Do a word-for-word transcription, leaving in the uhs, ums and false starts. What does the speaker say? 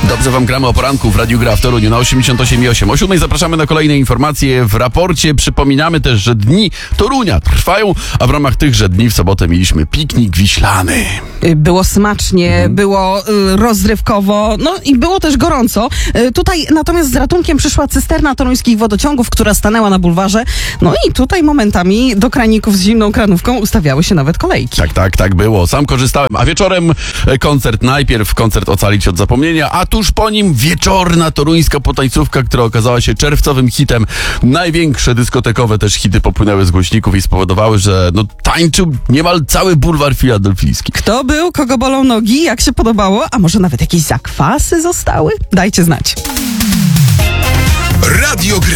Dobrze wam gramy o poranku w Radiu Gra w Toruniu na osiemdziesiąt osiem i osiem. O siódmej zapraszamy na kolejne informacje w raporcie. Przypominamy też, że dni Torunia trwają, a w ramach tychże dni w sobotę mieliśmy piknik wiślany. Było smacznie, mhm. było y, rozrywkowo, no i było też gorąco. Y, tutaj natomiast z ratunkiem przyszła cysterna toruńskich wodociągów, która stanęła na bulwarze. No i tutaj momentami do kraników z zimną kranówką ustawiały się nawet kolejki. Tak, tak, tak było. Sam korzystałem. A wieczorem koncert, najpierw koncert Ocalić od zapomnienia, a tuż po nim wieczorna toruńska potańcówka, która okazała się czerwcowym hitem. Największe dyskotekowe też hity popłynęły z głośników i spowodowały, że no tańczył niemal cały bulwar filadelfijski. Kto był, kogo bolą nogi, jak się podobało, a może nawet jakieś zakwasy zostały? Dajcie znać. Radio Gra.